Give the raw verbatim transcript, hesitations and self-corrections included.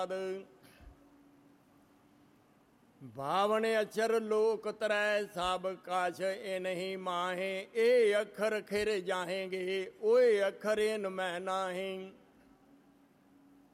ਬਾਵਨ ਅਛਰ ਲੋਕ ਤਰੈ ਸਭ ਕਛ ਇਹ ਨਹੀਂ ਮਾਹੇ। ਇਹ ਅੱਖਰ ਖਿਰ ਜਾਹੇਂਗੇ ਓਏ ਅੱਖਰ ਇਨ ਮੈਂ ਨਾਹੀਂ।